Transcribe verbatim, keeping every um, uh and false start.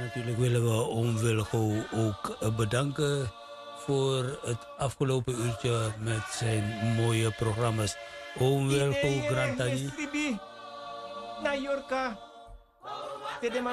natuurlijk willen we Oom Wilgo ook bedanken voor het afgelopen uurtje met zijn mooie programma's. Oom Wilgo Grantani. Na Yorka.